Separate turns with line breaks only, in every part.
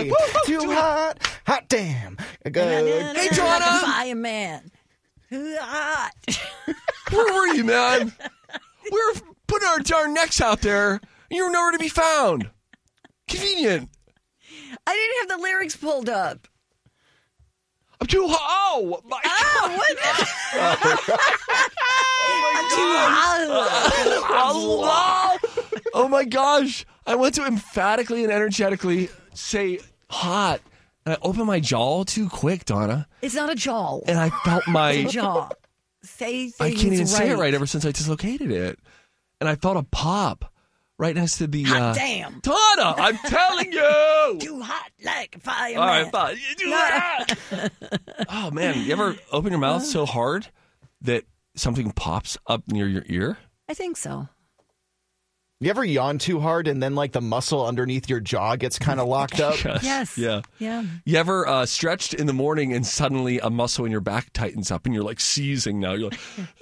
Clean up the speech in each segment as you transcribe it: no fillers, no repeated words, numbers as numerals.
Hey, too hot. Hot damn. Good.
Hey, Donna.
Fireman. Too hot.
Where were you, man? We were putting our darn necks out there, and you were nowhere to be found. Convenient.
I didn't have the lyrics pulled up.
I'm too hot. Oh, my God. Oh, my gosh. I went to emphatically and energetically say hot. And I opened my jaw too quick, Donna.
It's not a jaw.
And I felt my...
It's a jaw. Say
I can't even say it right ever since I dislocated it. And I felt a pop right next to the...
Hot damn.
Donna, I'm telling you!
Too hot like a fireman.
All right, fine. You do that. Oh, man. You ever open your mouth so hard that something pops up near your ear?
I think so.
You ever yawn too hard and then like the muscle underneath your jaw gets kind of locked up?
Yes.
Yeah.
Yeah.
You ever stretched in the morning and suddenly a muscle in your back tightens up and you're like seizing now? You're like,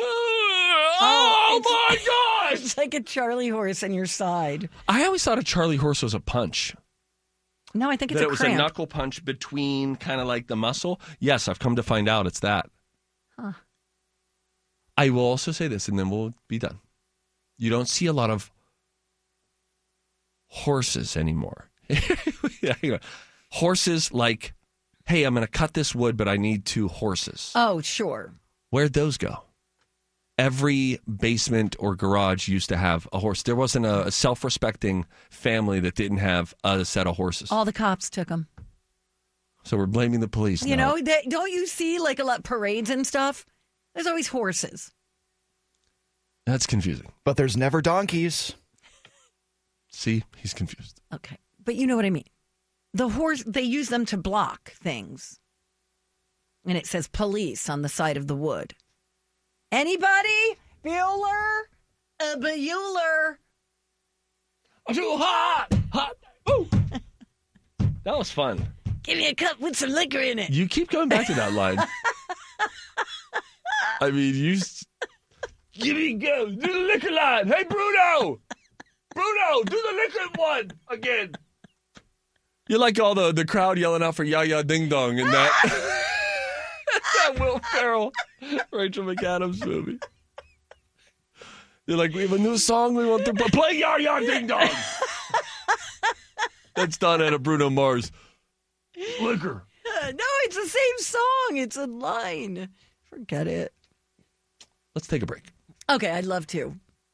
oh my gosh!
It's like a Charlie horse in your side.
I always thought a Charlie horse was a punch.
No, I think it's
that
a
it was
cramp.
a knuckle punch between kind of like the muscle. Yes, I've come to find out it's that.
Huh.
I will also say this, and then we'll be done. You don't see a lot of horses anymore. Yeah, horses like, hey, I'm going to cut this wood, but I need 2 horses.
Oh, sure.
Where'd those go? Every basement or garage used to have a horse. There wasn't a self-respecting family that didn't have a set of horses.
All the cops took them.
So we're blaming the police
You
now.
know, don't you see like a lot of parades and stuff? There's always horses.
That's confusing.
But there's never donkeys.
See, he's confused.
Okay. But you know what I mean. The horse, they use them to block things. And it says police on the side of the wood. Anybody? Bueller? Bueller?
I'm too hot! Hot! Ooh! That was fun.
Give me a cup with some liquor in it.
You keep going back to that line. I mean, give me go. Do the liquor line. Hey, Bruno! Bruno, do the liquor one again. You're like all the crowd yelling out for Ya-Ya Ding Dong in that, that Will Ferrell, Rachel McAdams movie. You're like, we have a new song we want to play Ya-Ya Ding Dong. That's done at a Bruno Mars. Liquor.
No, it's the same song. It's a line. Forget it.
Let's take a break.
Okay, I'd love to.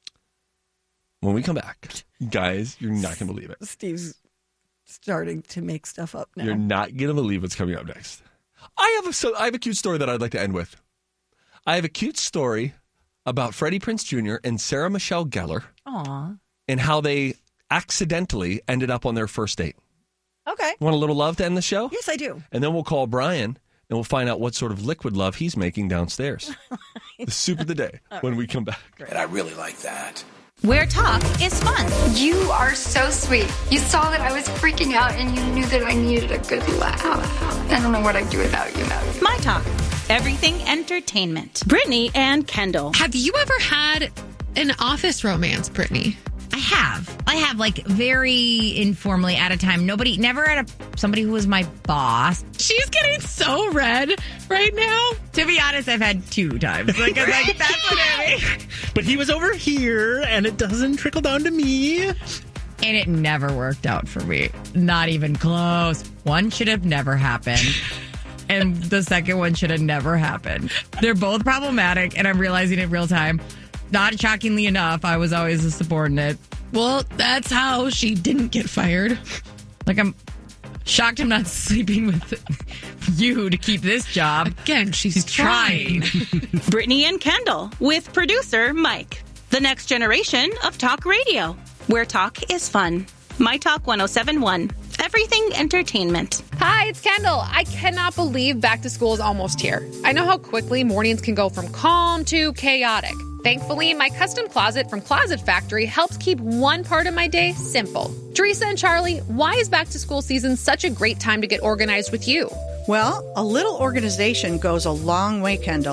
When we come back, guys, you're not going to believe it.
Steve's starting to make stuff up now.
You're not going to believe what's coming up next. I have a cute story that I'd like to end with. I have a cute story about Freddie Prinze Jr. and Sarah Michelle Gellar.
Aw.
And how they accidentally ended up on their first date.
Okay.
Want a little love to end the show?
Yes, I do.
And then we'll call Brian and we'll find out what sort of liquid love he's making downstairs. The soup of the day when we come back.
And I really like that.
Where talk is fun.
You are so sweet. You saw that I was freaking out and you knew that I needed a good laugh. I don't know what I'd do without you.
My Talk. Everything entertainment. Brittany and Kendall.
Have you ever had an office romance, Brittany?
I have like very informally at a time. Never at somebody who was my boss.
She's getting so red right now.
To be honest, I've had 2 times. Like that's what I mean.
But he was over here, and it doesn't trickle down to me.
And it never worked out for me. Not even close. One should have never happened. And the second one should have never happened. They're both problematic, and I'm realizing in real time. Not shockingly enough, I was always a subordinate.
Well, that's how she didn't get fired.
Like, I'm shocked I'm not sleeping with you to keep this job.
Again, she's trying.
Brittany and Kendall with producer Mike. The next generation of talk radio, where talk is fun. My Talk 107.1. Everything entertainment.
Hi, it's Kendall. I cannot believe back to school is almost here. I know how quickly mornings can go from calm to chaotic. Thankfully, my custom closet from Closet Factory helps keep one part of my day simple. Teresa and Charlie, why is back to school season such a great time to get organized with you?
Well, a little organization goes a long way, Kendall.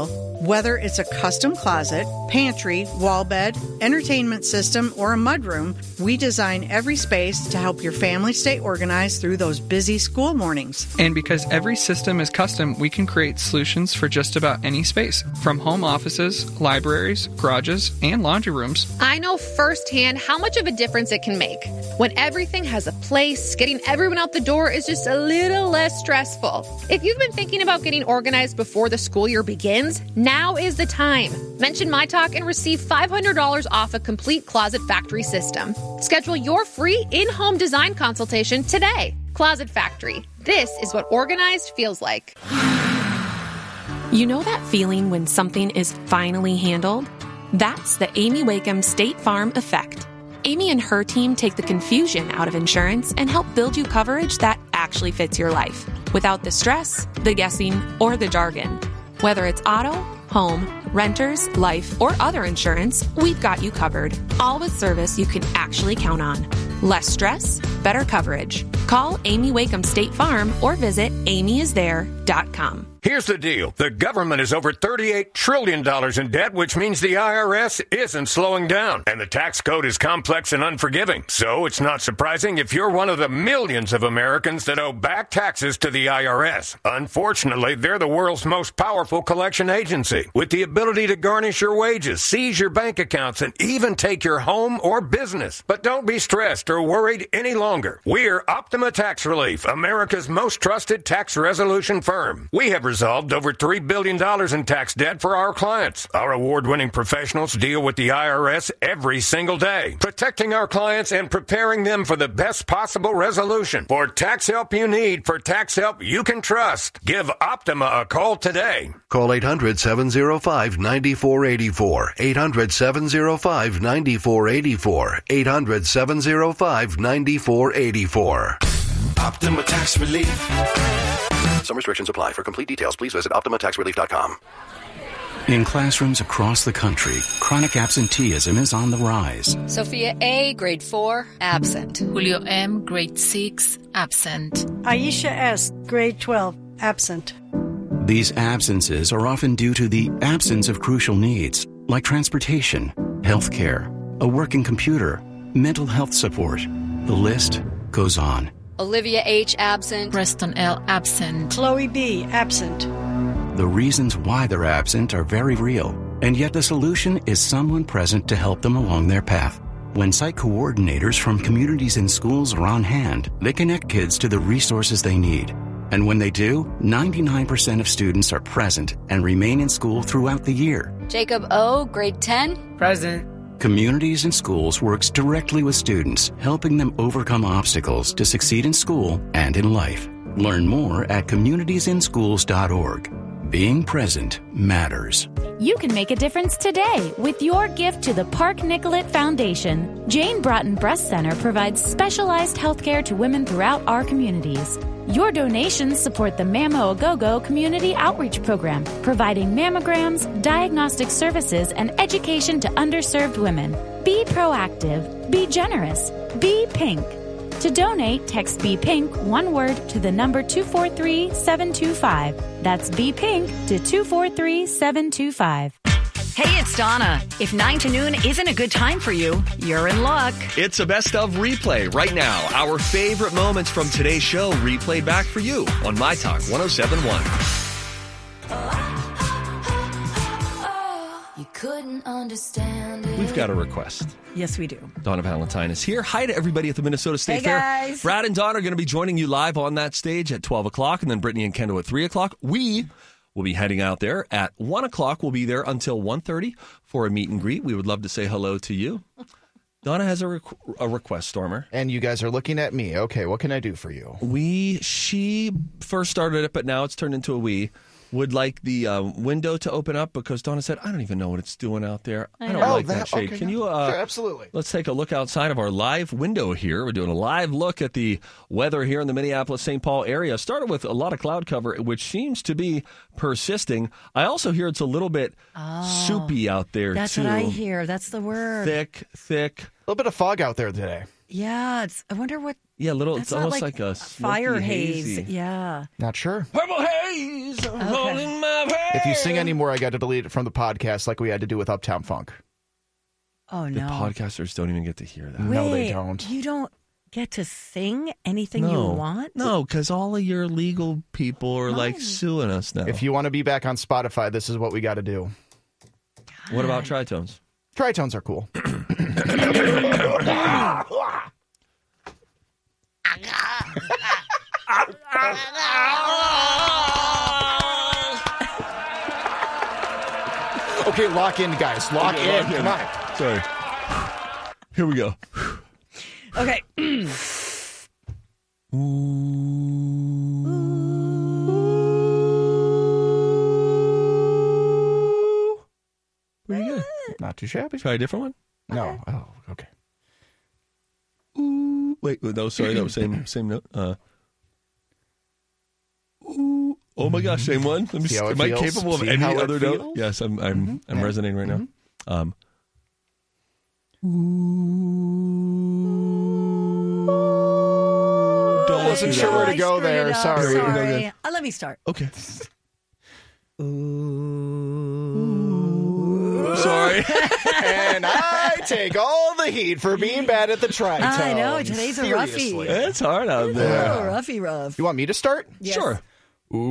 Whether it's a custom closet, pantry, wall bed, entertainment system, or a mudroom, we design every space to help your family stay organized through those busy school mornings.
And because every system is custom, we can create solutions for just about any space, from home offices, libraries, garages, and laundry rooms.
I know firsthand how much of a difference it can make. When everything has a place, getting everyone out the door is just a little less stressful. If you've been thinking about getting organized before the school year begins, now is the time. Mention My Talk and receive $500 off a complete Closet Factory system. Schedule your free in-home design consultation today. Closet Factory. This is what organized feels like.
You know that feeling when something is finally handled? That's the Amy Wakeham State Farm effect. Amy and her team take the confusion out of insurance and help build you coverage that actually fits your life, without the stress, the guessing, or the jargon. Whether it's auto, home, renters, life, or other insurance, we've got you covered. All with service you can actually count on. Less stress, better coverage. Call Amy Wakeham State Farm or visit amyisthere.com.
Here's the deal. The government is over $38 trillion in debt, which means the IRS isn't slowing down. And the tax code is complex and unforgiving. So it's not surprising if you're one of the millions of Americans that owe back taxes to the IRS. Unfortunately, they're the world's most powerful collection agency, with the ability to garnish your wages, seize your bank accounts, and even take your home or business. But don't be stressed or worried any longer. We're Optima Tax Relief, America's most trusted tax resolution firm. We have resolved over $3 billion in tax debt for our clients. Our award-winning professionals deal with the IRS every single day, protecting our clients and preparing them for the best possible resolution. For tax help you need, for tax help you can trust, give Optima a call today.
Call 800-705-9484. 800-705-9484. 800-705-9484.
Optima Tax Relief.
Some restrictions apply. For complete details, please visit OptimaTaxRelief.com.
In classrooms across the country, chronic absenteeism is on the rise.
Sophia A., grade 4, absent.
Julio M., grade 6, absent.
Aisha S., grade 12, absent.
These absences are often due to the absence of crucial needs, like transportation, health care, a working computer, mental health support. The list goes on.
Olivia H., absent.
Preston L., absent.
Chloe B., absent.
The reasons why they're absent are very real, and yet the solution is someone present to help them along their path. When site coordinators from communities and schools are on hand, they connect kids to the resources they need. And when they do, 99% of students are present and remain in school throughout the year.
Jacob O., grade 10.
Present.
Communities and Schools works directly with students, helping them overcome obstacles to succeed in school and in life. Learn more at communitiesandschools.org. Being present matters.
You can make a difference today with your gift to the Park Nicollet Foundation. Jane Broughton Breast Center provides specialized health care to women throughout our communities. Your donations support the Mammo A Go-Go Community Outreach Program, providing mammograms, diagnostic services, and education to underserved women. Be proactive. Be generous. Be pink. To donate, text Be Pink, one word, to the number 243-725. That's Be Pink to 243-725.
Hey, it's Donna. If 9 to noon isn't a good time for you, you're in luck.
It's a best of replay right now. Our favorite moments from today's show replayed back for you on My Talk 107.1.
You couldn't understand it.
We've got a request.
Yes, we do.
Donna Valentine is here. Hi to everybody at the Minnesota State Fair.
Guys.
Brad and Don are going to be joining you live on that stage at 12 o'clock, and then Brittany and Kendall at 3 o'clock. We will be heading out there at 1 o'clock. We'll be there until 1:30 for a meet and greet. We would love to say hello to you. Donna has a request, Stormer.
And you guys are looking at me. Okay, what can I do for you?
She first started it, but now it's turned into a we. Would like the window to open up because Donna said, I don't even know what it's doing out there. I don't like that shade.
Okay,
Can you?
sure, absolutely.
Let's take a look outside of our live window here. We're doing a live look at the weather here in the Minneapolis-St. Paul area. Started with a lot of cloud cover, which seems to be persisting. I also hear it's a little bit soupy out there,
That's
too.
what I hear. That's the word.
A
Thick.
little bit of fog out there today.
Yeah, I wonder what.
Yeah, little.
That's
It's
not
almost like a
fire
smoky,
haze.
hazy.
Yeah.
Not sure.
Purple haze all in my hair.
If you sing anymore, I got to delete it from the podcast like we had to do with Uptown Funk.
Oh,
The
no.
podcasters don't even get to hear that.
No, they don't.
You don't get to sing anything you want?
No, because all of your legal people are like suing us now.
If you want to be back on Spotify, this is what we got to do.
What about tritones?
Tritones are cool. Okay, lock in, guys. Lock in. Come on.
Sorry. Here we go.
Okay.
Pretty good.
Not too shabby.
Try a different one?
No. Oh, okay.
Ooh. Wait, no, sorry. That was same note. Ooh. Oh my gosh, same one. Let me
See how it
am I
feels?
capable of
See
any
how it
other note?
feels?
Yes, I'm resonating right now.
I wasn't sure where to go there. Sorry.
Let me start.
Okay. Sorry.
And I take all the heat for being bad at the tritone.
I know. Today's a roughie.
Seriously.
It's hard out there.
Oh, roughy rough.
You want me to start?
Yes.
Sure.